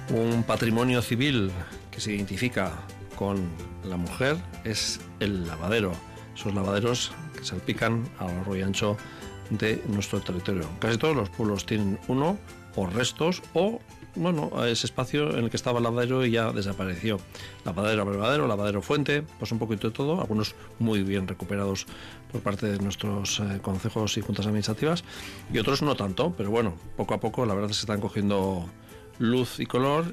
Un patrimonio civil que se identifica con la mujer es el lavadero. Esos lavaderos que salpican a lo largo y ancho de nuestro territorio. Casi todos los pueblos tienen uno, o restos, o ese espacio en el que estaba el lavadero y ya desapareció. Lavadero abrevadero, lavadero fuente, pues un poquito de todo, algunos muy bien recuperados por parte de nuestros concejos y juntas administrativas, y otros no tanto, pero bueno, poco a poco la verdad es que se están cogiendo luz y color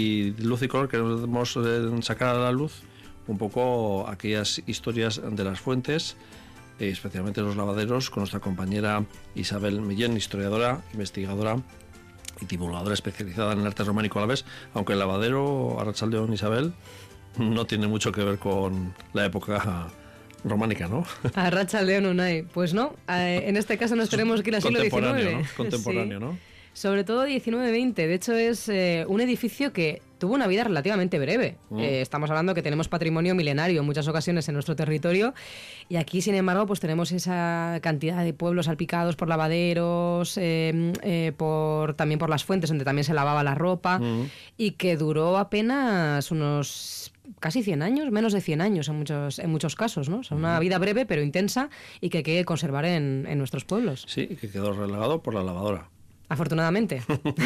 queremos sacar a la luz un poco aquellas historias de las fuentes, especialmente los lavaderos, con nuestra compañera Isabel Millén, historiadora, investigadora y divulgadora especializada en el arte románico alavés, aunque el lavadero, Arratsaldeon, Isabel, no tiene mucho que ver con la época románica, ¿no? Arratsaldeon, Unai. Pues no, en este caso nos tenemos que ir al siglo XIX. ¿No? Contemporáneo, sí. ¿No? Sobre todo 19-20. De hecho, es un edificio que tuvo una vida relativamente breve. Estamos hablando que tenemos patrimonio milenario en muchas ocasiones en nuestro territorio, y aquí, sin embargo, pues tenemos esa cantidad de pueblos salpicados por lavaderos, también por las fuentes donde también se lavaba la ropa, y que duró apenas unos casi 100 años, menos de 100 años en muchos casos, ¿no? O sea, una vida breve pero intensa, y que hay que conservar en nuestros pueblos. Sí, y que quedó relegado por la lavadora. Afortunadamente.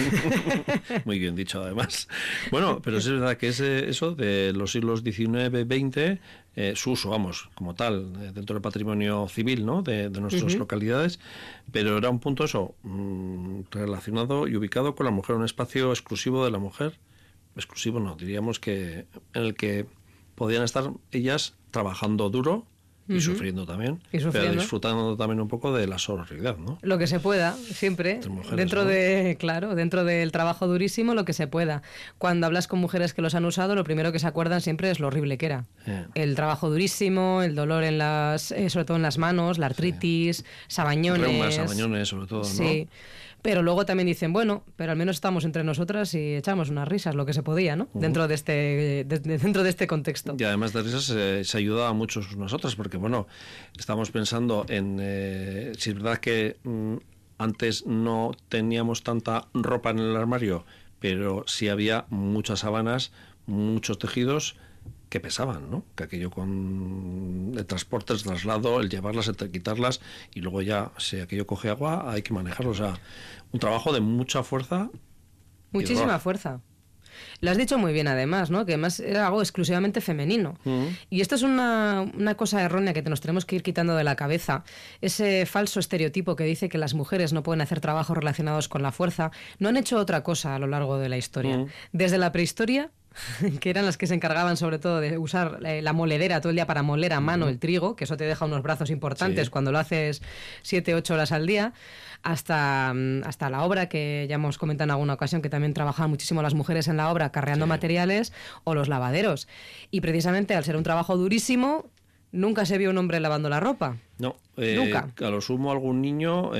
Muy bien dicho, además. Bueno, pero es verdad que eso de los siglos XIX-XX, su uso, como tal, dentro del patrimonio civil, ¿no? de nuestras localidades, pero era un punto relacionado y ubicado con la mujer, un espacio exclusivo de la mujer. Exclusivo no, diríamos que en el que podían estar ellas trabajando duro y sufriendo también, pero disfrutando también un poco de la sororidad, ¿no? Lo que se pueda, siempre, mujeres, dentro dentro del trabajo durísimo, lo que se pueda. Cuando hablas con mujeres que los han usado, lo primero que se acuerdan siempre es lo horrible que era. El trabajo durísimo, el dolor sobre todo en las manos, la artritis, sabañones, sobre todo, ¿no? Sí. Pero luego también dicen, bueno, pero al menos estamos entre nosotras y echamos unas risas, lo que se podía, ¿no? Dentro de este contexto. Y además de risas se ayuda a muchos nosotras, porque estamos pensando en si es verdad que antes no teníamos tanta ropa en el armario, pero sí había muchas sábanas, muchos tejidos que pesaban, ¿no? Que aquello con el transporte, el traslado, el llevarlas, el quitarlas, y luego ya, si aquello coge agua, hay que manejarlo. O sea, un trabajo de mucha fuerza. Muchísima fuerza. Lo has dicho muy bien, además, ¿no? Que además era algo exclusivamente femenino. Y esto es una cosa errónea que nos tenemos que ir quitando de la cabeza. Ese falso estereotipo que dice que las mujeres no pueden hacer trabajos relacionados con la fuerza. No han hecho otra cosa a lo largo de la historia. Desde la prehistoria, que eran las que se encargaban sobre todo de usar la moledera todo el día para moler a mano el trigo, que eso te deja unos brazos importantes cuando lo haces 7-8 horas al día, hasta la obra, que ya hemos comentado en alguna ocasión que también trabajaban muchísimo las mujeres en la obra acarreando materiales, o los lavaderos. Y precisamente al ser un trabajo durísimo, nunca se vio un hombre lavando la ropa. No, nunca. A lo sumo algún niño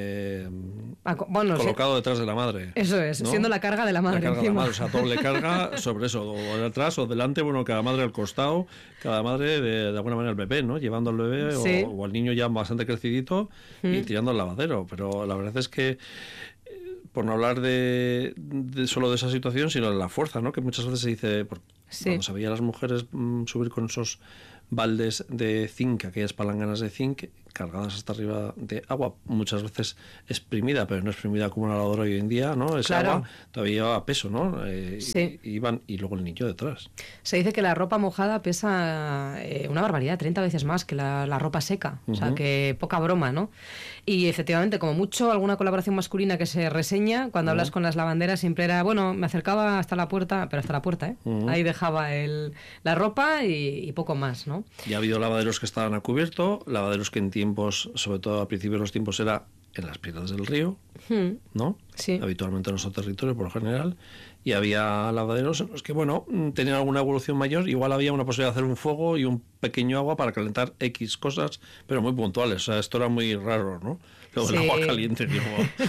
colocado detrás de la madre. Eso es, ¿no? Siendo la carga de la madre. La carga de la madre, o sea, doble carga sobre eso, o detrás o delante, cada madre al costado, cada madre de alguna manera el bebé, ¿no? Llevando al bebé o al niño ya bastante crecidito y tirando al lavadero. Pero la verdad es que, por no hablar de solo de esa situación, sino de la fuerza, ¿no? Que muchas veces se dice, cuando se veía a las mujeres subir con esos baldes de zinc, aquellas palanganas de zinc cargadas hasta arriba de agua, muchas veces exprimida, pero no exprimida como una lavadora hoy en día, ¿no? Esa agua todavía llevaba peso, ¿no? Y luego el niño detrás. Se dice que la ropa mojada pesa una barbaridad, 30 veces más que la ropa seca, o sea, que poca broma, ¿no? Y efectivamente, como mucho, alguna colaboración masculina que se reseña, cuando hablas con las lavanderas siempre era, me acercaba hasta la puerta, pero hasta la puerta, ahí dejaba la ropa y poco más, ¿no? Y ha habido lavaderos que estaban a cubierto, lavaderos que en tiempos, sobre todo a principios de los tiempos, era en las piedras del río, ¿no? Sí. Habitualmente en nuestro territorio, por lo general. Y había lavaderos en los que, tenían alguna evolución mayor. Igual había una posibilidad de hacer un fuego y un pequeño agua para calentar X cosas, pero muy puntuales. O sea, esto era muy raro, ¿no? Luego el agua caliente, digo.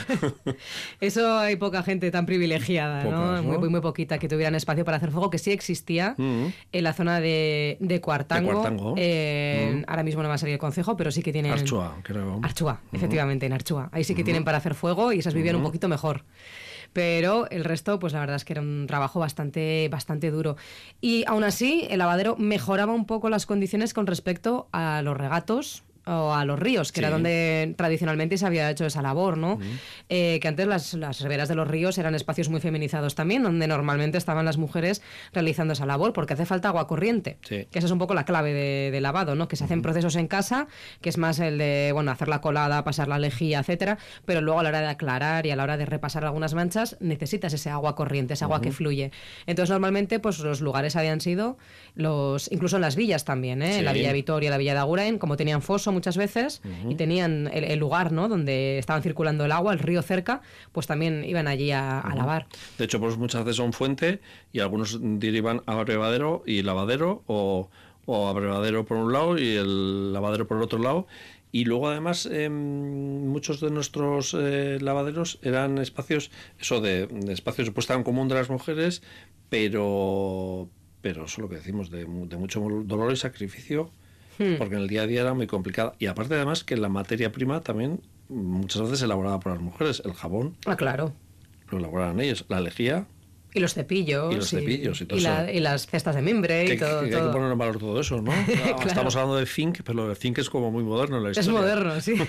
Eso hay poca gente tan privilegiada, pocas, ¿no? Muy poquita que tuvieran espacio para hacer fuego, que sí existía en la zona de Cuartango. Ahora mismo no va a salir el concejo, pero sí que tienen... Archua, creo. Archua, efectivamente, en Archua. Ahí sí que tienen para hacer fuego y esas vivían un poquito mejor. pero el resto, pues la verdad es que era un trabajo bastante duro. Y aún así, el lavadero mejoraba un poco las condiciones con respecto a los regatos o a los ríos, que era donde tradicionalmente se había hecho esa labor, ¿no? Que antes las riberas de los ríos eran espacios muy feminizados también, donde normalmente estaban las mujeres realizando esa labor, porque hace falta agua corriente, que esa es un poco la clave de lavado, ¿no? Que se hacen procesos en casa, que es más el de, bueno, hacer la colada, pasar la lejía, etcétera, pero luego a la hora de aclarar y a la hora de repasar algunas manchas, necesitas ese agua corriente, ese agua que fluye. Entonces, normalmente, pues los lugares habían sido incluso en las villas también, ¿eh? La Villa de Vitoria, la Villa de Agurain, como tenían foso muchas veces y tenían el lugar, ¿no?, donde estaban circulando el agua, el río cerca, pues también iban allí a lavar. De hecho, pues muchas veces son fuente y algunos derivan a abrevadero y lavadero, o abrevadero por un lado y el lavadero por el otro lado. Y luego, además, muchos de nuestros lavaderos eran espacios, de espacios de puesta en común de las mujeres, pero eso es lo que decimos, de mucho dolor y sacrificio, porque en el día a día era muy complicada. Y aparte, además, que la materia prima también muchas veces se elaboraba por las mujeres. El jabón, claro, lo elaboraban ellos. La lejía. Y los cepillos. Y todo eso. Y las cestas de mimbre y todo. Hay que poner en valor todo eso, ¿no? Claro. Estamos hablando de zinc, pero el zinc es como muy moderno en la historia. Es moderno, sí.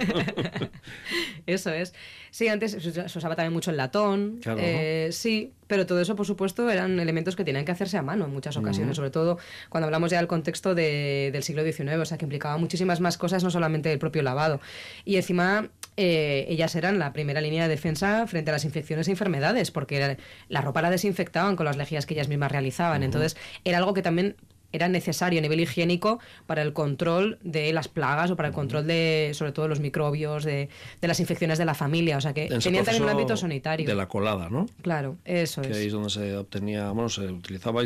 Eso es. Sí, antes se usaba también mucho el latón. Claro. Sí, pero todo eso, por supuesto, eran elementos que tenían que hacerse a mano en muchas ocasiones, sobre todo cuando hablamos ya del contexto del siglo XIX, o sea, que implicaba muchísimas más cosas, no solamente el propio lavado. Y encima, ellas eran la primera línea de defensa frente a las infecciones e enfermedades, porque la ropa la desinfectaban con las lejías que ellas mismas realizaban. Entonces, era algo que también era necesario a nivel higiénico para el control de las plagas o para el control de, sobre todo, los microbios, de las infecciones de la familia. O sea, que tenían también un ámbito sanitario. De la colada, ¿no? Claro, eso que es. Que ahí es donde se obtenía, bueno, se utilizaba y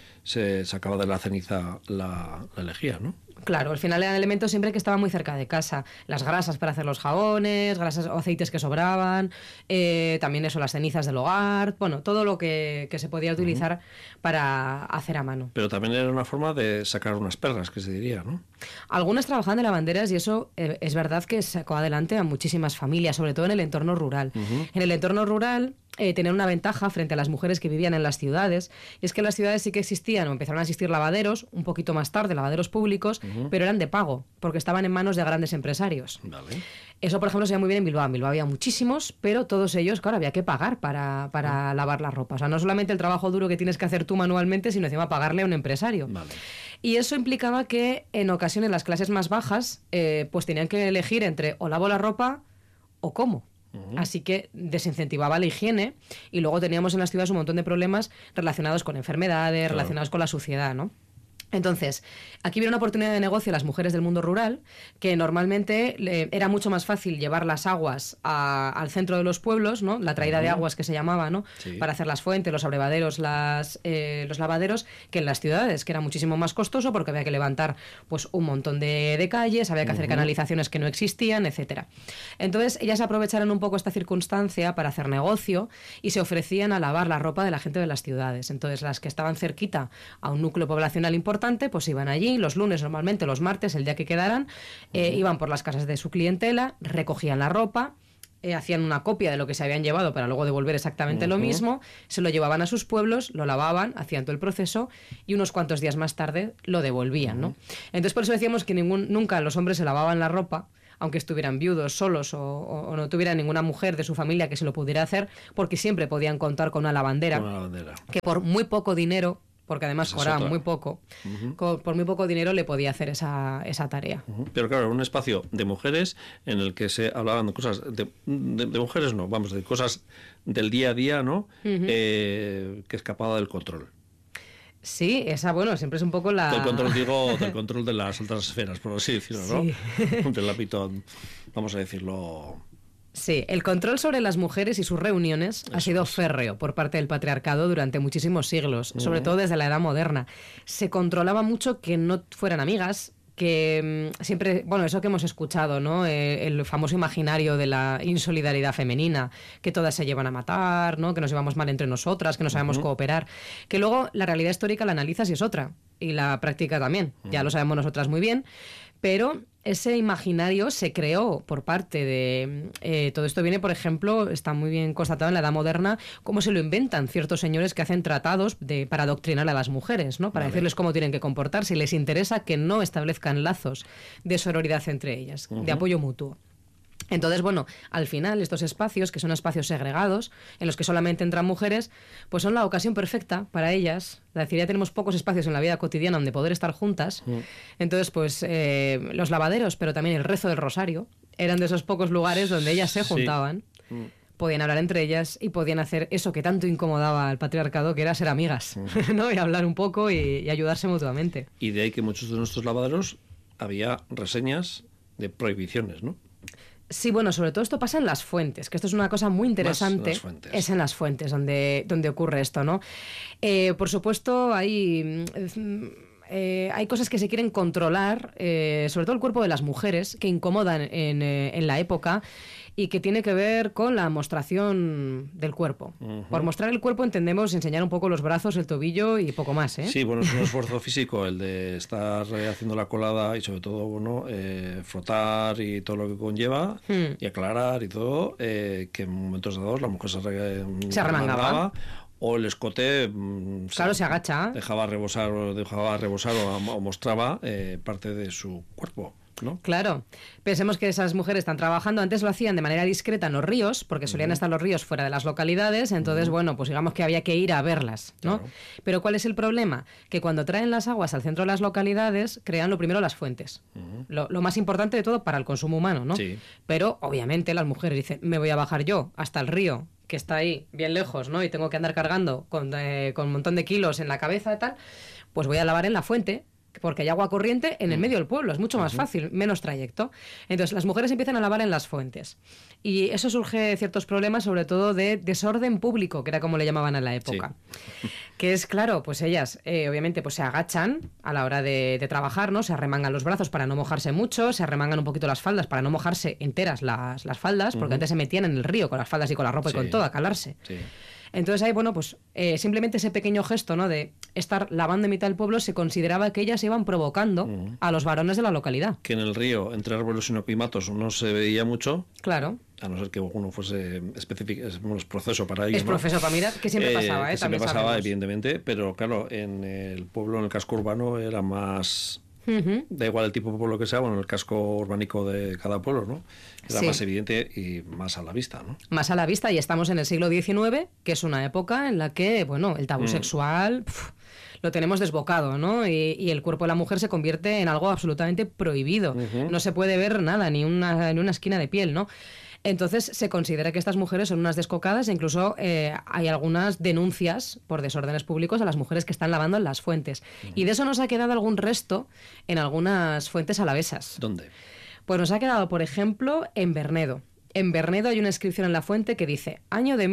se sacaba de la ceniza la lejía, ¿no? Claro, al final eran elementos siempre que estaban muy cerca de casa. Las grasas para hacer los jabones, grasas o aceites que sobraban, también eso, las cenizas del hogar, bueno, todo lo que se podía utilizar para hacer a mano. Pero también era una forma de sacar unas perlas, que se diría, ¿no? Algunas trabajaban de lavanderas y eso es verdad que sacó adelante a muchísimas familias, sobre todo en el entorno rural. En el entorno rural tenían una ventaja frente a las mujeres que vivían en las ciudades, y es que en las ciudades sí que existían o empezaron a existir lavaderos, un poquito más tarde, lavaderos públicos, pero eran de pago, porque estaban en manos de grandes empresarios. Vale. Eso, por ejemplo, se veía muy bien en Bilbao. En Bilbao había muchísimos, pero todos ellos, claro, había que pagar para lavar la ropa. O sea, no solamente el trabajo duro que tienes que hacer tú manualmente, sino encima pagarle a un empresario. Vale. Y eso implicaba que en ocasiones las clases más bajas pues tenían que elegir entre o lavo la ropa o como. Así que desincentivaba la higiene y luego teníamos en las ciudades un montón de problemas relacionados con enfermedades, relacionados con la suciedad, ¿no? Entonces, aquí viene una oportunidad de negocio a las mujeres del mundo rural, que normalmente era mucho más fácil llevar las aguas al centro de los pueblos, ¿no? La traída de aguas que se llamaba, ¿no? Sí. Para hacer las fuentes, los abrevaderos, los lavaderos, que en las ciudades, que era muchísimo más costoso porque había que levantar pues un montón de calles, había que hacer canalizaciones que no existían, etcétera. Entonces, ellas aprovecharon un poco esta circunstancia para hacer negocio y se ofrecían a lavar la ropa de la gente de las ciudades. Entonces, las que estaban cerquita a un núcleo poblacional importante, pues iban allí los lunes, normalmente los martes, el día que quedaran, iban por las casas de su clientela, recogían la ropa, hacían una copia de lo que se habían llevado para luego devolver exactamente lo mismo, se lo llevaban a sus pueblos, lo lavaban, hacían todo el proceso y unos cuantos días más tarde lo devolvían, ¿no? Entonces, por eso decíamos que nunca los hombres se lavaban la ropa, aunque estuvieran viudos, solos o no tuvieran ninguna mujer de su familia que se lo pudiera hacer, porque siempre podían contar con una lavandera. Que por muy poco dinero, porque además cobraban muy poco, por muy poco dinero le podía hacer esa tarea. Pero claro, un espacio de mujeres en el que se hablaban de cosas, de mujeres no, vamos, de cosas del día a día, ¿no? Que escapaba del control. Sí, bueno, siempre es un poco la... Del control de las altas esferas, por así decirlo, ¿no? Sí. Del ámbito, vamos a decirlo... Sí, el control sobre las mujeres y sus reuniones ha sido férreo por parte del patriarcado durante muchísimos siglos, sobre todo desde la Edad Moderna. Se controlaba mucho que no fueran amigas, que siempre, bueno, eso que hemos escuchado, ¿no? El famoso imaginario de la insolidaridad femenina, que todas se llevan a matar, ¿no? Que nos llevamos mal entre nosotras, que no sabemos cooperar, que luego la realidad histórica la analizas y es otra, y la práctica también, ya lo sabemos nosotras muy bien, Pero ese imaginario se creó por parte de... todo esto viene, por ejemplo, está muy bien constatado en la Edad Moderna, cómo se lo inventan ciertos señores que hacen tratados para adoctrinar a las mujeres, ¿no? Para decirles cómo tienen que comportarse, y les interesa que no establezcan lazos de sororidad entre ellas, de apoyo mutuo. Entonces, bueno, al final estos espacios, que son espacios segregados, en los que solamente entran mujeres, pues son la ocasión perfecta para ellas. Es decir, ya tenemos pocos espacios en la vida cotidiana donde poder estar juntas. Entonces, pues los lavaderos, pero también el rezo del rosario, eran de esos pocos lugares donde ellas se juntaban. Podían hablar entre ellas y podían hacer eso que tanto incomodaba al patriarcado, que era ser amigas, ¿no? Y hablar un poco y ayudarse mutuamente. Y de ahí que muchos de nuestros lavaderos había reseñas de prohibiciones, ¿no? Sí, bueno, sobre todo esto pasa en las fuentes, que esto es una cosa muy interesante. Es en las fuentes donde ocurre esto, ¿no? Por supuesto, hay cosas que se quieren controlar, sobre todo el cuerpo de las mujeres, que incomodan en la época, y que tiene que ver con la mostración del cuerpo. Por mostrar el cuerpo entendemos enseñar un poco los brazos, el tobillo y poco más, ¿eh? Sí, bueno, es un esfuerzo físico el de estar haciendo la colada y sobre todo, bueno, frotar y todo lo que conlleva y aclarar y todo, que en momentos dados la mujer se remangaba. O el escote claro, se agacha. Dejaba rebosar o mostraba parte de su cuerpo, ¿no? Claro. Pensemos que esas mujeres están trabajando. Antes lo hacían de manera discreta en los ríos, porque solían estar los ríos fuera de las localidades. Entonces, bueno, pues digamos que había que ir a verlas, ¿no? Claro. Pero ¿cuál es el problema? Que cuando traen las aguas al centro de las localidades, crean lo primero las fuentes. Lo más importante de todo para el consumo humano, ¿no? Sí. Pero, obviamente, las mujeres dicen, me voy a bajar yo hasta el río, que está ahí bien lejos, ¿no? Y tengo que andar cargando con un montón de kilos en la cabeza y tal, pues voy a lavar en la fuente, porque hay agua corriente en el medio del pueblo, es mucho más fácil, menos trayecto. Entonces las mujeres empiezan a lavar en las fuentes. Y eso surge ciertos problemas, sobre todo de desorden público, que era como le llamaban en la época. Sí. Que es, claro, pues ellas obviamente pues se agachan a la hora de trabajar, ¿no? Se arremangan los brazos para no mojarse mucho, se arremangan un poquito las faldas para no mojarse enteras las faldas, porque antes se metían en el río con las faldas y con la ropa y con todo a calarse. Sí. Entonces ahí, bueno, pues simplemente ese pequeño gesto, ¿no? De estar lavando en mitad del pueblo, se consideraba que ellas iban provocando a los varones de la localidad. Que en el río, entre árboles y nopimatos, no se veía mucho. Claro. A no ser que uno fuese específico, es proceso para ello. Es proceso para mirar, que siempre pasaba, que siempre pasaba, evidentemente, pero claro, en el pueblo, en el casco urbano, era más... Da igual el tipo de pueblo que sea, bueno, el casco urbánico de cada pueblo, ¿no? Era más evidente y más a la vista, ¿no? Más a la vista, y estamos en el siglo XIX, que es una época en la que, bueno, el tabú sexual lo tenemos desbocado, ¿no? Y el cuerpo de la mujer se convierte en algo absolutamente prohibido. No se puede ver nada, ni una esquina de piel, ¿no? Entonces se considera que estas mujeres son unas descocadas e incluso hay algunas denuncias por desórdenes públicos a las mujeres que están lavando en las fuentes. Y de eso nos ha quedado algún resto en algunas fuentes alavesas. ¿Dónde? Pues nos ha quedado, por ejemplo, en Bernedo. En Bernedo hay una inscripción en la fuente que dice: año de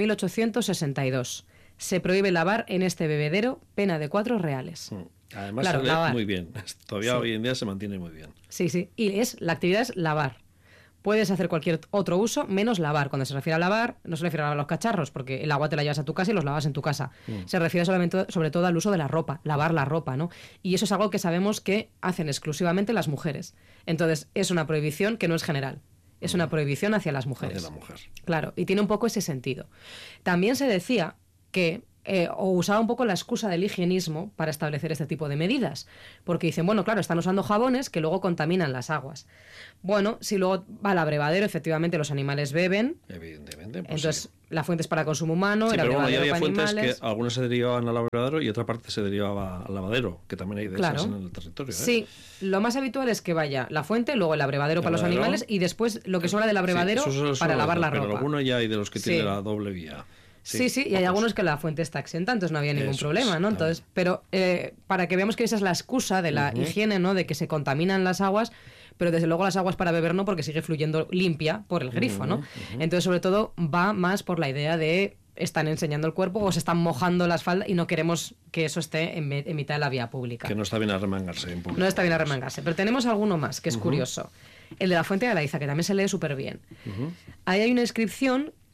1862. Se prohíbe lavar en este bebedero, pena de 4 reales. Además, claro, se lee muy bien. Todavía hoy en día se mantiene muy bien. Sí, sí. Y la actividad es lavar. Puedes hacer cualquier otro uso menos lavar. Cuando se refiere a lavar, no se refiere a lavar los cacharros, porque el agua te la llevas a tu casa y los lavas en tu casa. Se refiere sobre todo al uso de la ropa, lavar la ropa, ¿no? Y eso es algo que sabemos que hacen exclusivamente las mujeres. Entonces, es una prohibición que no es general. Es una prohibición hacia las mujeres. Hacia la mujer. Claro, y tiene un poco ese sentido. También se decía que o usaba un poco la excusa del higienismo para establecer este tipo de medidas. Porque dicen, bueno, claro, están usando jabones que luego contaminan las aguas. Bueno, si luego va al abrevadero, efectivamente los animales beben. Evidentemente. Pues entonces, la fuente es para consumo humano, sí, el abrevadero había para fuentes animales. Que algunas se derivaban al abrevadero y otra parte se derivaba al lavadero, que también hay de esas en el territorio. Sí, lo más habitual es que vaya la fuente, luego el abrevadero para los animales y después lo que sobra del abrevadero para lavar la ropa. Pero algunos ya hay de los que tienen la doble vía. Sí, y hay algunos que la fuente está exenta, entonces no había ningún problema, ¿no? Entonces, pero para que veamos que esa es la excusa de la higiene, ¿no? De que se contaminan las aguas, pero desde luego las aguas para beber no, porque sigue fluyendo limpia por el grifo, ¿no? Entonces, sobre todo, va más por la idea de están enseñando el cuerpo o se están mojando las faldas y no queremos que eso esté en mitad de la vía pública. Que no está bien arremangarse en público. No está bien arremangarse, pero tenemos alguno más que es curioso. El de la fuente de Alaiza, que también se lee súper bien. Ahí hay una inscripción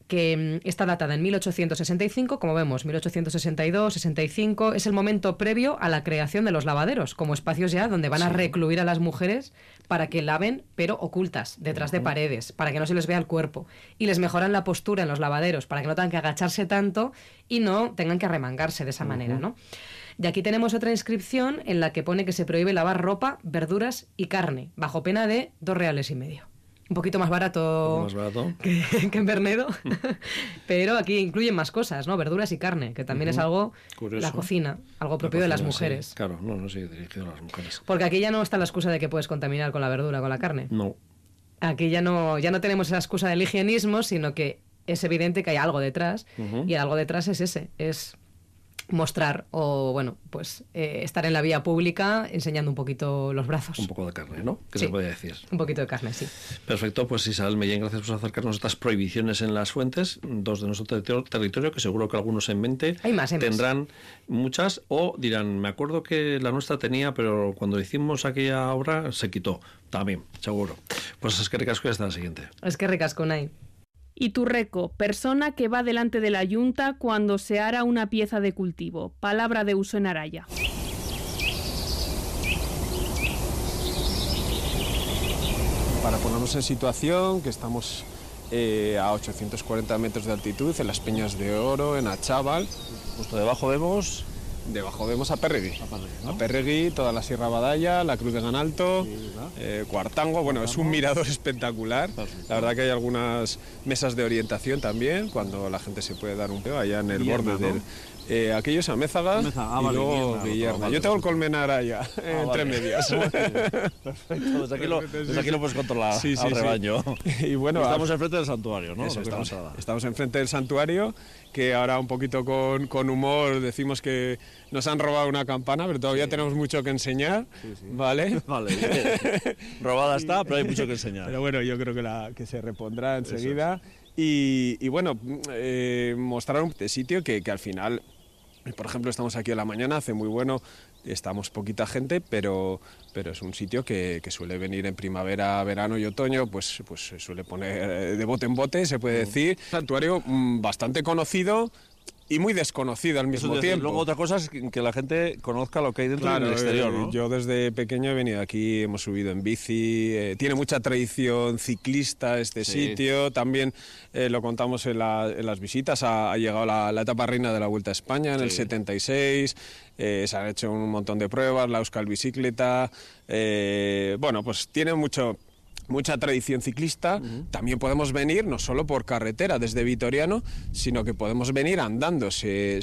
que está datada en 1865, como vemos, 1862, 65, es el momento previo a la creación de los lavaderos, como espacios ya donde van a recluir a las mujeres para que laven, pero ocultas, detrás de paredes, para que no se les vea el cuerpo. Y les mejoran la postura en los lavaderos, para que no tengan que agacharse tanto y no tengan que arremangarse de esa manera, ¿no? Y aquí tenemos otra inscripción en la que pone que se prohíbe lavar ropa, verduras y carne, bajo pena de 2,5 reales. Un poquito más barato, que en Bernedo, pero aquí incluyen más cosas, ¿no? Verduras y carne, que también es algo, curioso. La cocina, algo propio de las mujeres. Sí. Claro, no, sí, dirigido a las mujeres. Porque aquí ya no está la excusa de que puedes contaminar con la verdura, con la carne. No. Aquí ya no tenemos esa excusa del higienismo, sino que es evidente que hay algo detrás, y el algo detrás es ese, es mostrar o, bueno, pues estar en la vía pública enseñando un poquito los brazos. Un poco de carne, ¿no? ¿Qué se puede decir? Un poquito de carne, sí. Perfecto, pues Isabel Mellén, gracias por acercarnos a estas prohibiciones en las fuentes, 2 de nuestro territorio, que seguro que algunos en mente tendrán muchas, o dirán, me acuerdo que la nuestra tenía, pero cuando hicimos aquella obra se quitó. También, seguro. Pues es que ricasco y hasta la siguiente. Es que ricasco, Nay. Iturreco, persona que va delante de la Junta cuando se ara una pieza de cultivo. Palabra de uso en Araya. Para ponernos en situación, que estamos a 840 metros de altitud, en las Peñas de Oro, en Achaval. Justo debajo vemos a Pérregui. ¿No? A Pérregui, toda la Sierra Badalla, la Cruz de Ganalto, Cuartango. Bueno, es un mirador espectacular. La verdad que hay algunas mesas de orientación también, cuando la gente se puede dar un peo allá en el borde del... aquello es Amézaga y luego Guillermo. Yo tengo el Colmenar allá, entre medias. Perfecto, desde aquí lo puedes controlar al rebaño. Y bueno, estamos enfrente del santuario, ¿no? Eso, estamos enfrente del santuario, que ahora un poquito con humor decimos que nos han robado una campana, pero todavía tenemos mucho que enseñar, ¿vale? Vale, robada está, pero hay mucho que enseñar. Pero bueno, yo creo que se repondrá enseguida. Y bueno, mostrar un sitio que al final... Por ejemplo, estamos aquí a la mañana, hace muy bueno, estamos poquita gente, pero es un sitio que suele venir en primavera, verano y otoño, pues se suele poner de bote en bote, se puede decir. Santuario bastante conocido y muy desconocido al mismo tiempo. Luego otra cosa es que la gente conozca lo que hay dentro y en el exterior, ¿no? Yo desde pequeño he venido aquí, hemos subido en bici, tiene mucha tradición ciclista este sitio, también lo contamos en las visitas, ha llegado la etapa reina de la Vuelta a España en el 76, se han hecho un montón de pruebas, la Euskal Bicicleta, bueno, pues tiene mucha tradición ciclista. También podemos venir no solo por carretera desde Vitoriano, sino que podemos venir andando.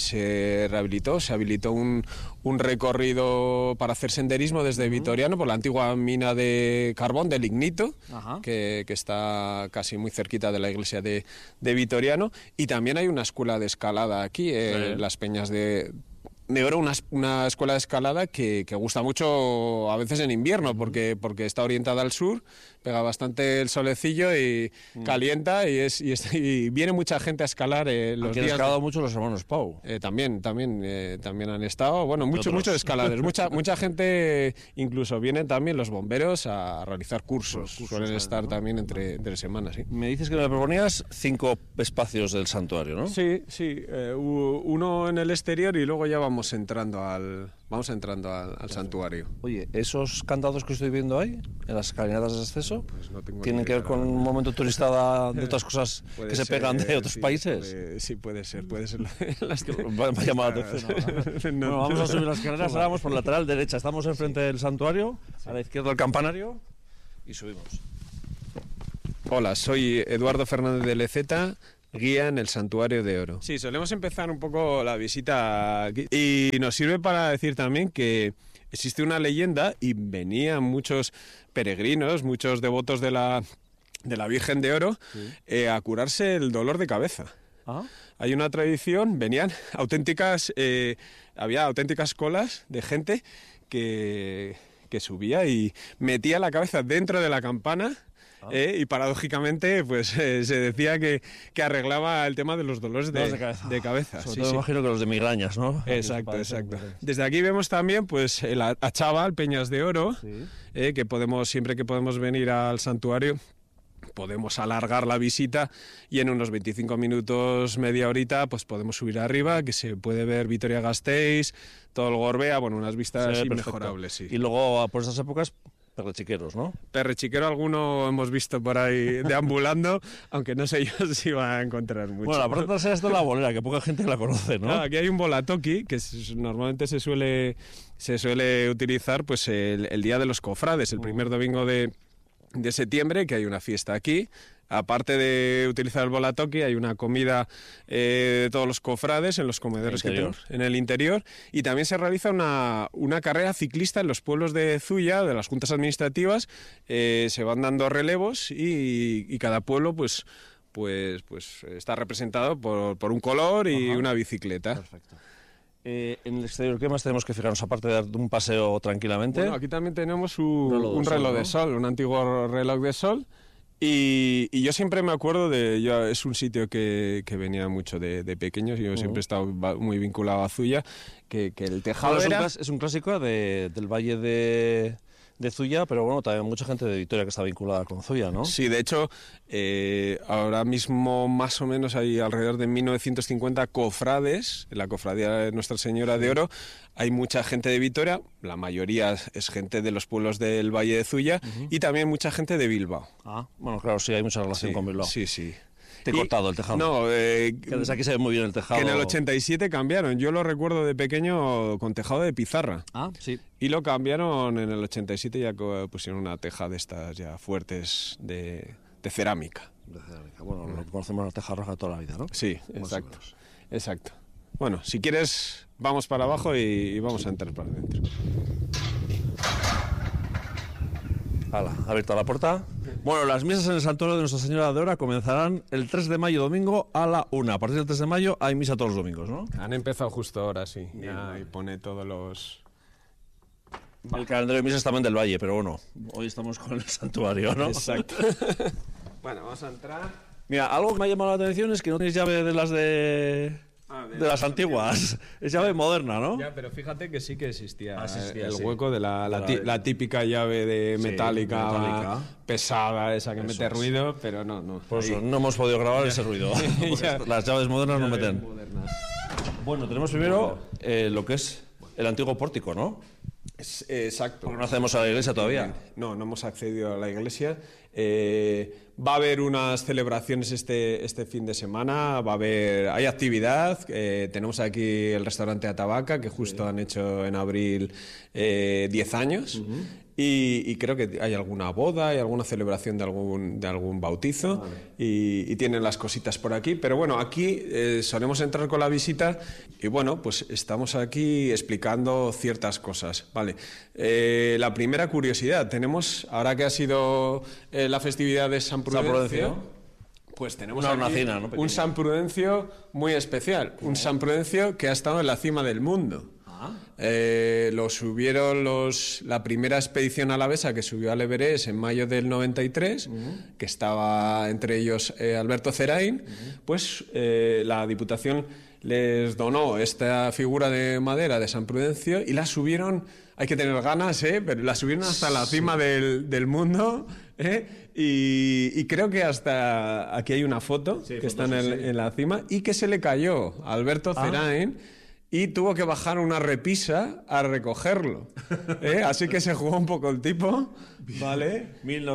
Se habilitó un recorrido para hacer senderismo desde Vitoriano por la antigua mina de carbón del Lignito, que está casi muy cerquita de la iglesia de Vitoriano. Y también hay una escuela de escalada aquí, las Peñas de Oro, una escuela de escalada que gusta mucho a veces en invierno, porque está orientada al sur, pega bastante el solecillo y calienta y viene mucha gente a escalar los días. Han escalado mucho los hermanos Pau. También han estado, bueno, muchos escaladores, mucha gente, incluso vienen también los bomberos a realizar cursos suelen estar, ¿no? También entre semanas, sí. Me dices que me proponías 5 espacios del santuario, ¿no? Sí, uno en el exterior y luego ya vamos entrando al santuario. Oye, ¿esos candados que estoy viendo ahí, en las escalinatas de acceso, pues no tengo tienen que ver con un momento turista de otras cosas que se pegan de otros países? Sí, puede ser. Me ha llamado la atención. Bueno, vamos a subir las escaleras, ahora vamos por la lateral derecha, estamos enfrente del santuario, a la izquierda el campanario y subimos. Hola, soy Eduardo Fernández de Leceta, guía en el Santuario de Oro. Sí, solemos empezar un poco la visita aquí y nos sirve para decir también que existe una leyenda y venían muchos peregrinos, muchos devotos de la Virgen de Oro a curarse el dolor de cabeza. Hay una tradición, venían había auténticas colas de gente que subía y metía la cabeza dentro de la campana. Y paradójicamente pues se decía que arreglaba el tema de los dolores de cabeza. Sobre todo imagino que los de migrañas, ¿no? Exacto. Desde aquí vemos también pues el Achaval, Peñas de Oro, que siempre que podemos venir al santuario podemos alargar la visita y en unos 25 minutos, media horita, pues podemos subir arriba, que se puede ver Vitoria-Gasteiz, todo el Gorbea, bueno, unas vistas inmejorables. Sí. Y luego, por estas épocas, perrechiqueros, ¿no? Perrechiquero alguno hemos visto por ahí deambulando, aunque no sé yo si va a encontrar mucho. Bueno, la parte trasera es de la bolera, que poca gente la conoce, ¿no? Aquí hay un bolatoqui, que normalmente se suele utilizar pues el Día de los Cofrades, el primer domingo de septiembre, que hay una fiesta aquí. Aparte de utilizar el bolatoqui, hay una comida de todos los cofrades en los comedores que tenemos en el interior, y también se realiza una carrera ciclista en los pueblos de Zuya, de las juntas administrativas. Se van dando relevos y cada pueblo pues está representado por un color y una bicicleta. Perfecto. En el exterior, ¿qué más tenemos que fijarnos, aparte de dar un paseo tranquilamente? Bueno, aquí también tenemos un reloj de sol, un antiguo reloj de sol. Y yo siempre me acuerdo es un sitio que venía mucho de pequeños, yo siempre he estado muy vinculado a Zuya, que el tejado es un clásico del Valle de Zuya, pero bueno, también mucha gente de Vitoria que está vinculada con Zuya, ¿no? Sí, de hecho, ahora mismo más o menos hay alrededor de 1950 cofrades, en la cofradía de Nuestra Señora de Oro. Hay mucha gente de Vitoria, la mayoría es gente de los pueblos del Valle de Zuya, y también mucha gente de Bilbao. Ah, bueno, claro, sí, hay mucha relación con Bilbao. Sí, sí. Te he cortado el tejado. No, que desde aquí se ve muy bien el tejado. Que en el 87 cambiaron. Yo lo recuerdo de pequeño con tejado de pizarra. Ah, sí. Y lo cambiaron en el 87, ya pusieron una teja de estas ya fuertes de cerámica. De cerámica. Bueno, lo conocemos la teja roja toda la vida, ¿no? Sí, exacto. Exacto. Bueno, si quieres, vamos para abajo y vamos a entrar para adentro. Hala, abierta la puerta. Bueno, las misas en el Santuario de Nuestra Señora de Ora comenzarán el 3 de mayo domingo a la 1. A partir del 3 de mayo hay misa todos los domingos, ¿no? Han empezado justo ahora, sí. Ya, y pone todos los... El calendario de misas también del Valle, pero bueno, hoy estamos con el santuario, ¿no? Exacto. Bueno, vamos a entrar. Mira, algo que me ha llamado la atención es que no tenéis llave de las de las antiguas. Es llave moderna, ¿no? Ya, pero fíjate que sí que existía, el hueco de la típica llave de metálica pesada, esa que mete ruido, pero no. Por eso no hemos podido grabar ese ruido. Las llaves modernas no meten. Bueno, tenemos primero lo que es el antiguo pórtico, ¿no? Exacto. Porque no accedemos a la iglesia todavía. No hemos accedido a la iglesia. Va a haber unas celebraciones este fin de semana, hay actividad. Tenemos aquí el restaurante Atabaca, que justo han hecho en abril 10 años. Y creo que hay alguna boda, hay alguna celebración de algún bautizo. Vale. Y tienen las cositas por aquí. Pero bueno, aquí solemos entrar con la visita y bueno, pues estamos aquí explicando ciertas cosas. Vale. La primera curiosidad, tenemos, ahora que ha sido la festividad de San Prudencio, pues tenemos aquí un San Prudencio muy especial. Un San Prudencio que ha estado en la cima del mundo. Lo subieron la primera expedición alavesa que subió al Everest en mayo del 93, que estaba entre ellos Alberto Zerain. Pues la Diputación les donó esta figura de madera de San Prudencio y la subieron, hay que tener ganas, pero la subieron hasta la cima del mundo. Y creo que hasta aquí hay una foto que está en la cima y que se le cayó a Alberto Zerain. Y tuvo que bajar una repisa a recogerlo. Así que se jugó un poco el tipo, ¿vale?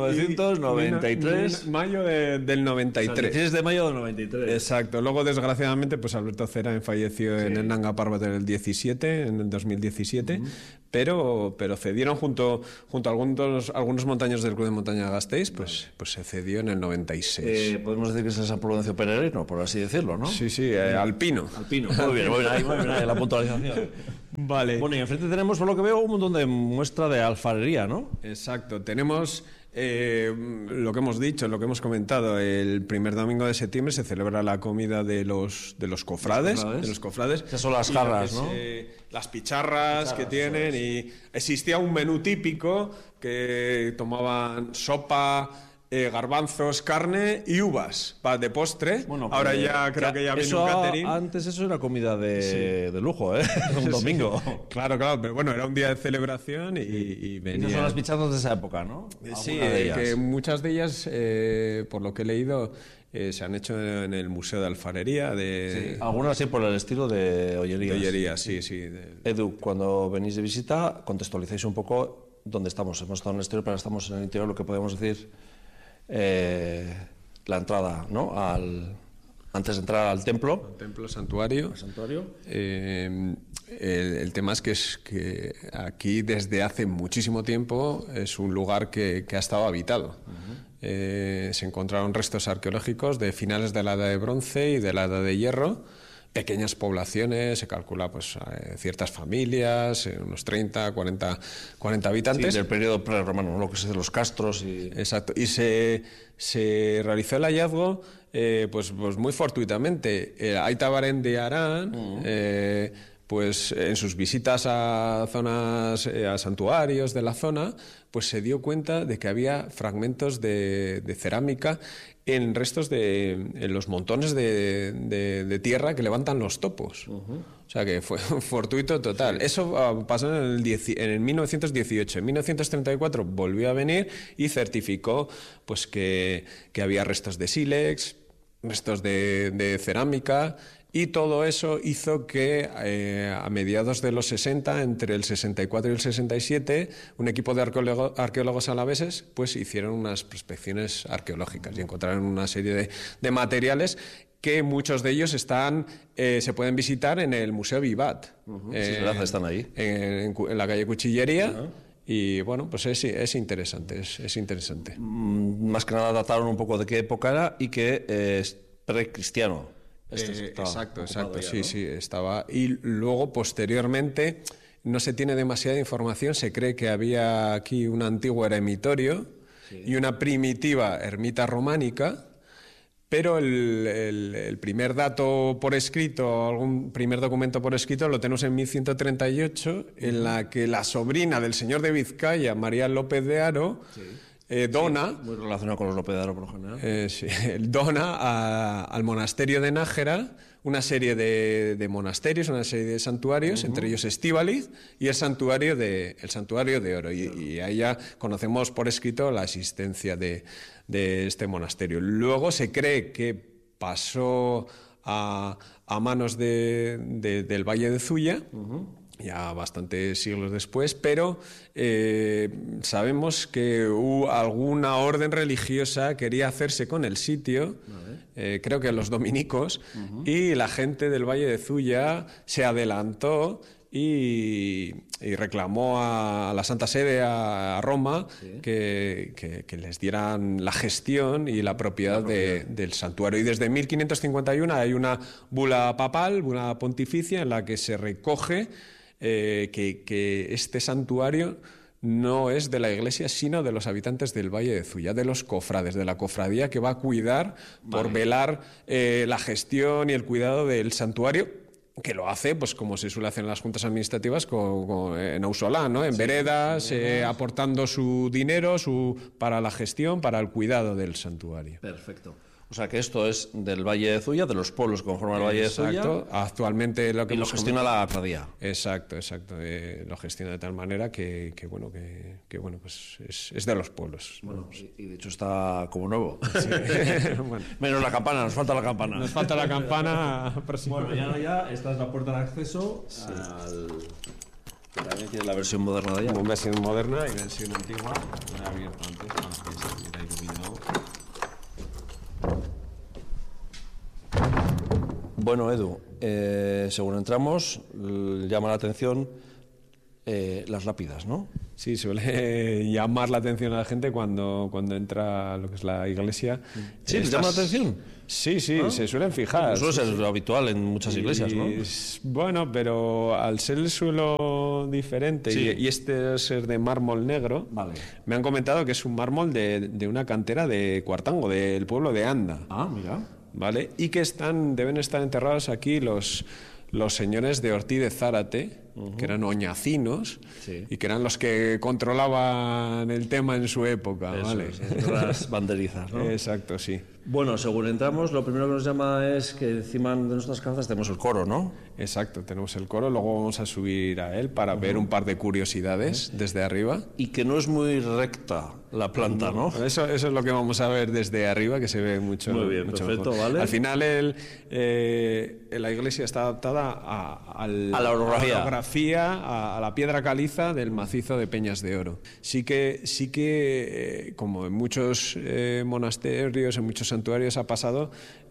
1993. Mayo del 93. O sea, 16 de mayo del 93. Exacto. Luego, desgraciadamente, pues Alberto Zerain falleció en el Nanga Parbat en el 2017. Pero cedieron junto a algunos montaños del Club de Montaña de Gasteiz, pues se cedió en el 96. Podemos decir que es el San Prudencio peregrino, por así decirlo, ¿no? Sí, alpino. Muy bien, ahí la puntualización. Vale. Bueno, y enfrente tenemos, por lo que veo, un montón de muestra de alfarería, ¿no? Exacto. Tenemos lo que hemos dicho, lo que hemos comentado. El primer domingo de septiembre se celebra la comida de los cofrades. Esas son las jarras, ¿no? Las picharras que tienen. Y existía un menú típico que tomaban sopa, garbanzos, carne y uvas de postre. Bueno, ahora ya creo que ya viene un catering. Antes eso era comida de lujo, ¿eh? Un domingo. Sí. Claro, pero bueno, era un día de celebración y venía. Esas son las pichadas de esa época, ¿no? Sí, que muchas de ellas, por lo que he leído, se han hecho en el Museo de Alfarería. Sí, algunas sí por el estilo de ollerías. De ollería, sí. Edu, cuando venís de visita, contextualizáis un poco dónde estamos. Hemos estado en el exterior, pero estamos en el interior, lo que podemos decir, la entrada, ¿no? Antes de entrar al templo. El templo santuario. El santuario. El tema es que aquí desde hace muchísimo tiempo es un lugar que ha estado habitado. Se encontraron restos arqueológicos de finales de la Edad de Bronce y de la Edad de Hierro. Pequeñas poblaciones, se calcula pues ciertas familias, unos 30, 40 habitantes. Sí, del periodo prerromano, ¿no? Lo que se dice los castros. Exacto. Y se realizó el hallazgo pues muy fortuitamente. Aita Barén de Arán, pues en sus visitas a zonas, a santuarios de la zona, pues se dio cuenta de que había fragmentos de cerámica en restos en los montones de tierra que levantan los topos. O sea que fue fortuito total. Sí. Eso pasó en el 1918. En 1934 volvió a venir y certificó pues que había restos de sílex, restos de cerámica. Y todo eso hizo que a mediados de los 60, entre el 64 y el 67, un equipo de arqueólogos alaveses pues hicieron unas prospecciones arqueológicas y encontraron una serie de materiales que muchos de ellos se pueden visitar en el Museo Vivat. Sí, están ahí. En la calle Cuchillería. Y bueno, pues es interesante, es interesante. Más que nada dataron un poco de qué época era y que es precristiano. Exacto, ya, sí, ¿no? Sí, estaba. Y luego, posteriormente, no se tiene demasiada información, se cree que había aquí un antiguo eremitorio y una primitiva ermita románica, pero el primer dato por escrito, algún primer documento por escrito, lo tenemos en 1138, en la que la sobrina del señor de Vizcaya, María López de Haro, dona, muy relacionado con los López de Haro por lo general, dona al monasterio de Nájera una serie de monasterios, una serie de santuarios, entre ellos Estíbaliz y el santuario de Oro. Y ahí ya conocemos por escrito la existencia de este monasterio. Luego se cree que pasó a manos del Valle de Zuya, ya bastantes siglos después, pero sabemos que alguna orden religiosa quería hacerse con el sitio, creo que los dominicos, y la gente del Valle de Zuya se adelantó y reclamó a la Santa Sede, a Roma, que les dieran la gestión y la propiedad del santuario. Y desde 1551 hay una bula papal, bula pontificia, en la que se recoge que este santuario no es de la Iglesia, sino de los habitantes del Valle de Zuya, de los cofrades, de la cofradía que va a cuidar, por velar la gestión y el cuidado del santuario, que lo hace, pues como se suele hacer en las juntas administrativas, en ausolán, ¿no? En veredas, aportando su dinero para la gestión, para el cuidado del santuario. Perfecto. O sea que esto es del Valle de Zuya, de los pueblos que conforman el Valle de Zuya. Exacto. Actualmente lo gestiona la cofradía. Exacto. Lo gestiona de tal manera que pues es de los pueblos. Bueno, y de hecho está como nuevo. Sí. Bueno. Menos la campana, nos falta la campana. Nos falta la campana. Bueno, ya esta es la puerta de acceso también tiene la versión moderna de allá. Una versión moderna y versión antigua. La he abierto antes para que se viera iluminado. Bueno, Edu, según entramos, llama la atención las lápidas, ¿no? Sí, suele llamar la atención a la gente cuando entra a lo que es la iglesia. ¿Sí? ¿Les llama la atención? Sí, se suelen fijar. Eso es lo habitual en muchas iglesias, ¿no? Bueno, pero al ser el suelo diferente y este ser de mármol negro, me han comentado que es un mármol de una cantera de Cuartango, del pueblo de Anda. Ah, mira. ¿Vale? Y que deben estar enterrados aquí los señores de Ortiz de Zárate, que eran oñacinos, y que eran los que controlaban el tema en su época. Eso, ¿vale? Las banderizas, ¿no? Exacto, sí. Bueno, según entramos, lo primero que nos llama es que encima de nuestras cabezas tenemos el coro, ¿no? Exacto, tenemos el coro, luego vamos a subir a él para ver un par de curiosidades desde arriba. Y que no es muy recta la planta, ¿no? Eso es lo que vamos a ver desde arriba, que se ve mucho. Muy bien, mucho perfecto, mejor. ¿vale? Al final la iglesia está adaptada a la orografía, a la piedra caliza del macizo de Peñas de Oro. Sí que como en muchos monasterios, en muchos santuarios ha pasado,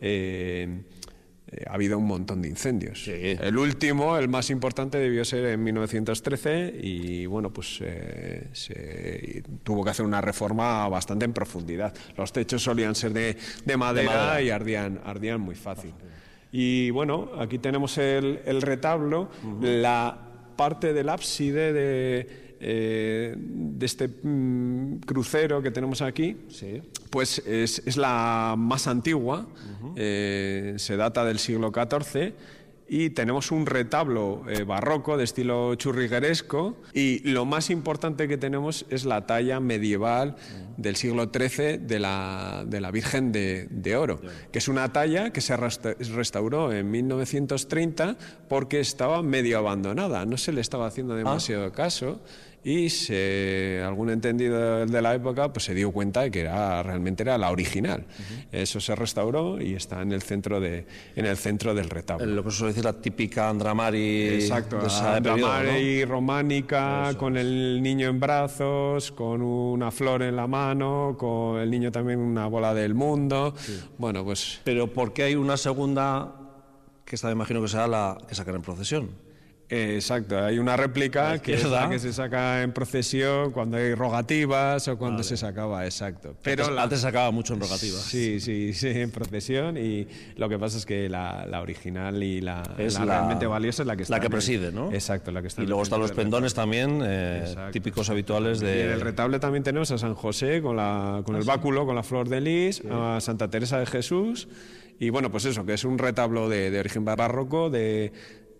ha habido un montón de incendios. Sí. El último, el más importante, debió ser en 1913 y bueno, pues se tuvo que hacer una reforma bastante en profundidad. Los techos solían ser de madera y ardían muy fácil. Y bueno, aquí tenemos el retablo, la parte del ábside de este crucero que tenemos aquí, pues es la más antigua, se data del siglo XIV, y tenemos un retablo barroco de estilo churrigueresco, y lo más importante que tenemos es la talla medieval del siglo XIII de la Virgen de Oro, que es una talla que se restauró en 1930 porque estaba medio abandonada, no se le estaba haciendo demasiado caso, y algún entendido de la época pues se dio cuenta de que realmente era la original. Eso se restauró y está en el centro del retablo. Lo que se suele decir la típica Andramari. Exacto, de esa Andramari periodo, ¿no? románica. Eso, con el niño en brazos, con una flor en la mano, con el niño también una bola del mundo. Bueno, pues... Pero ¿por qué hay una segunda, que esta me imagino que será la que sacan en procesión? Exacto, hay una réplica que es la que se saca en procesión cuando hay rogativas o cuando se sacaba, exacto. Pero antes se sacaba mucho en rogativas. Sí, en procesión, y lo que pasa es que la original y la realmente valiosa es la que está. La que preside, ¿no? Exacto, la que está. Y luego están los pendones también, típicos habituales de... Y en el retablo también tenemos a San José con el báculo, con la flor de lis, a Santa Teresa de Jesús, y bueno, pues eso, que es un retablo de origen barroco, de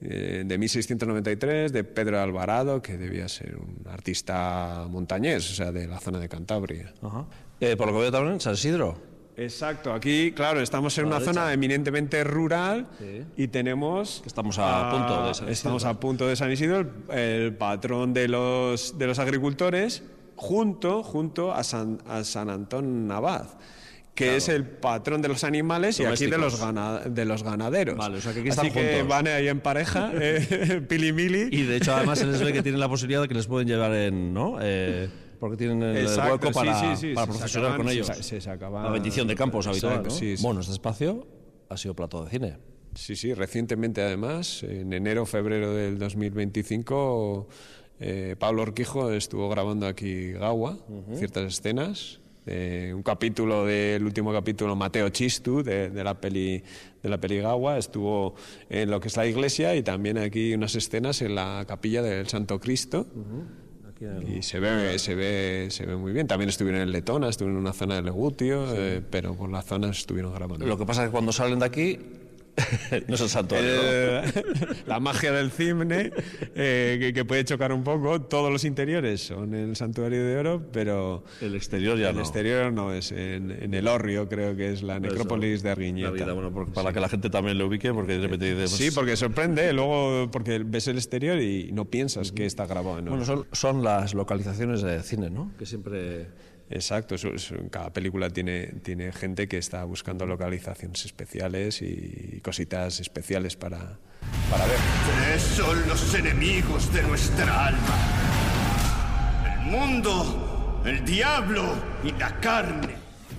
1693, de Pedro de Alvarado, que debía ser un artista montañés, o sea, de la zona de Cantabria. Por lo que veo también, San Isidro. Exacto, aquí, claro, estamos en una zona eminentemente rural, y tenemos... Estamos a punto de San Isidro. Estamos a punto de San Isidro, el patrón de los agricultores, junto a San Antón Abad, que es el patrón de los animales domésticos. Y aquí de los ganaderos. Vale, o sea que aquí están Así que juntos. van ahí en pareja, pilimili. Y de hecho además se les ve que tienen la posibilidad de que les pueden llevar porque tienen el hueco para procesionar con ellos. La bendición de campos habitual, ¿no? Bueno, este espacio ha sido plato de cine. Sí, recientemente además, en enero o febrero del 2025, Pablo Urquijo estuvo grabando aquí Gaua, ciertas escenas. Un capítulo del último capítulo, Mateo Chistu, de la peli Gaua, estuvo en lo que es la iglesia, y también aquí unas escenas en la capilla del Santo Cristo. Y se ve muy bien. También estuvieron en Letona, estuvieron en una zona de Legutio, pero por la zona estuvieron grabando. Lo que pasa es que cuando salen de aquí no es el santuario, ¿no? La magia del cine, que puede chocar un poco. Todos los interiores son en el Santuario de Oro, pero el exterior ya no. El exterior no, es en el Hórreo, creo que es la necrópolis de Arguiñeta. Para que la gente también lo ubique, porque de repente dice... Sí, porque sorprende, luego porque ves el exterior y no piensas que está grabado en oro. Bueno, son las localizaciones de cine, ¿no? Que siempre... Exacto, cada película tiene gente que está buscando localizaciones especiales y cositas especiales para ver. 3 son los enemigos de nuestra alma: el mundo, el diablo y la carne.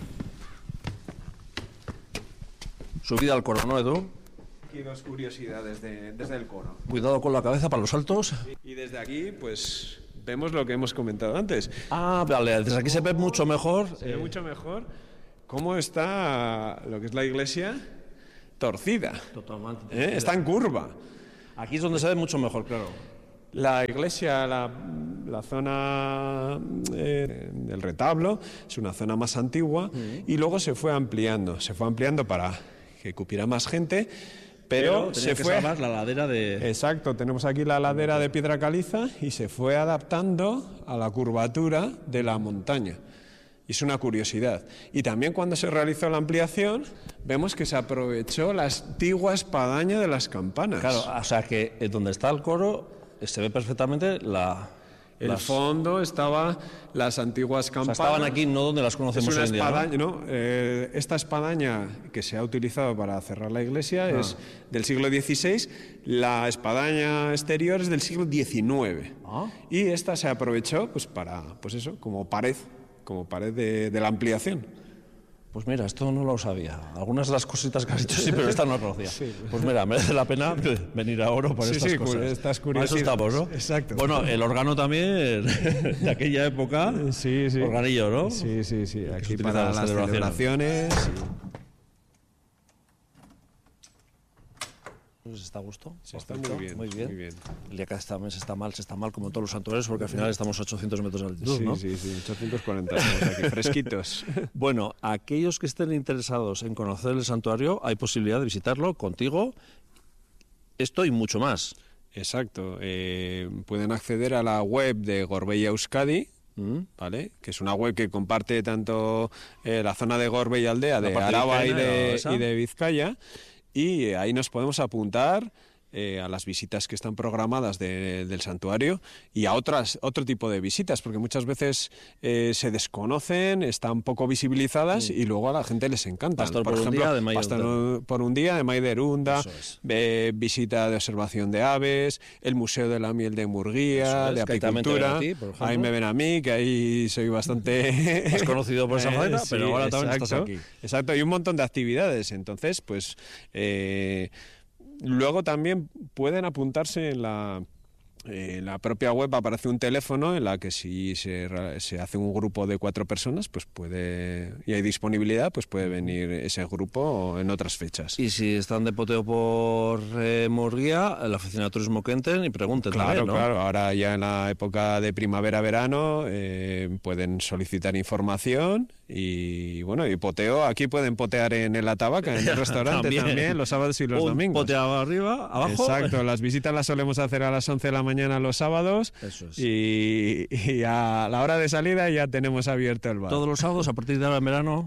Subida al coro, ¿no, Edu? Aquí 2 curiosidades desde el coro. Cuidado con la cabeza para los saltos. Y desde aquí, pues... vemos lo que hemos comentado antes. Vale, desde aquí se ve mucho mejor. Se ve mucho mejor cómo está lo que es la iglesia torcida. Totalmente. Está en curva. Aquí es donde se ve mucho mejor, claro. La iglesia, la zona del retablo, es una zona más antigua, y luego se fue ampliando para que cupiera más gente. pero se que fue salvar la ladera de... Exacto, tenemos aquí la ladera de piedra caliza y se fue adaptando a la curvatura de la montaña. Y es una curiosidad. Y también cuando se realizó la ampliación, vemos que se aprovechó la antigua espadaña de las campanas. Claro, o sea que donde está el coro se ve perfectamente el fondo estaba las antiguas campanas. O sea, estaban aquí, no donde las conocemos hoy en día, espadaña, ¿no? Esta espadaña que se ha utilizado para cerrar la iglesia es del siglo XVI. La espadaña exterior es del siglo XIX. Y esta se aprovechó pues para, pues eso, como pared de la ampliación. Pues mira, esto no lo sabía. Algunas de las cositas que has dicho sí, pero esta no la conocía. Sí. Pues mira, merece la pena venir a Oro por estas cosas. Estas curiosidades. Para eso estamos, ¿no? Exacto. Bueno, el órgano también de aquella época. Sí. Organillo, ¿no? Sí. Aquí para las celebraciones. Pues está a gusto. Sí, está muy bien. El día que está mal como todos los santuarios, porque al final estamos a 800 metros de altitud, ¿no? Sí, 840 estamos aquí, fresquitos. Bueno, aquellos que estén interesados en conocer el santuario, hay posibilidad de visitarlo contigo, esto y mucho más. Exacto. Pueden acceder a la web de Gorbella Euskadi, ¿vale? Que es una web que comparte tanto la zona de Gorbella Aldea, de Araba y de Vizcaya. Y ahí nos podemos apuntar a las visitas que están programadas del santuario y a otro tipo de visitas, porque muchas veces se desconocen, están poco visibilizadas y luego a la gente les encanta. Pastor por ejemplo, Pastor por un día de Maiderunda, visita de observación de aves, el Museo de la Miel de Murguía, de apicultura. Ahí me ven a mí, que ahí soy bastante... Has conocido por esa manera, pero ahora también estás aquí. Exacto, hay un montón de actividades, entonces pues... Luego también pueden apuntarse en la propia web, aparece un teléfono en la que si se hace un grupo de 4 personas, pues y hay disponibilidad, pues puede venir ese grupo en otras fechas. Y si están de poteo por Murguía, en la oficina de turismo que entren y pregunten. Claro, ¿no? Claro, ahora ya en la época de primavera-verano pueden solicitar información y bueno, y poteo, aquí pueden potear en el Atabaca, en el restaurante también los sábados y los domingos. Poteado arriba, abajo. Exacto, las visitas las solemos hacer a las 11 de la mañana los sábados. Eso es. Y a la hora de salida ya tenemos abierto el bar. ¿Todos los sábados a partir de ahora en verano?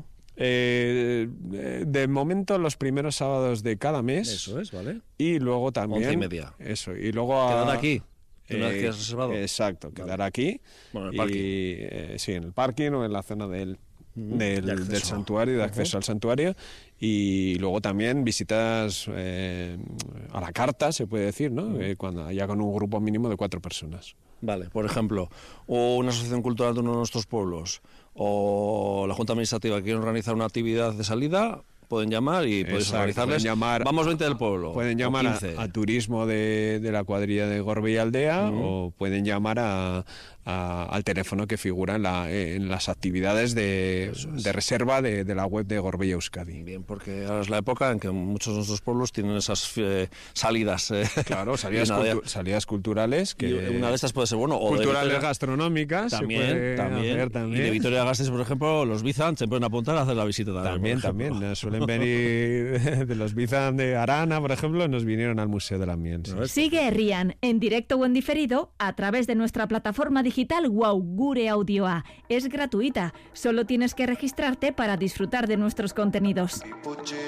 De momento los primeros sábados de cada mes. Eso es, ¿vale? Y luego también... 11:30. Eso, y luego... ¿Quedar aquí? ¿Una vez que has reservado? Exacto, quedar aquí. Bueno, en el parking. Sí, en el parking o en la zona del santuario, de acceso al santuario, y luego también visitas a la carta, se puede decir, ¿no? Cuando ya con un grupo mínimo de 4 personas. Vale, por ejemplo, o una asociación cultural de uno de nuestros pueblos, o la Junta Administrativa que quiere organizar una actividad de salida, pueden llamar y podéis organizarles. Vamos 20 del pueblo. Pueden llamar a turismo de la cuadrilla de Gorbella Aldea o pueden llamar al teléfono que figura en las actividades de reserva de la web de Gorbella Euskadi. Bien, porque ahora es la época en que muchos de nuestros pueblos tienen esas salidas. Claro, salidas culturales. Que una de estas puede ser, bueno, o culturales gastronómicas. También. Y de Vitoria-Gasteiz, por ejemplo, los Bizan se pueden apuntar a hacer la visita también. También. Suelen venir de los Bizan de Arana, por ejemplo, nos vinieron al Museo de la Miel. Sí. Sigue Herrian, en directo o en diferido, a través de nuestra plataforma digital Wow Gure Audioa. Es gratuita, solo tienes que registrarte para disfrutar de nuestros contenidos.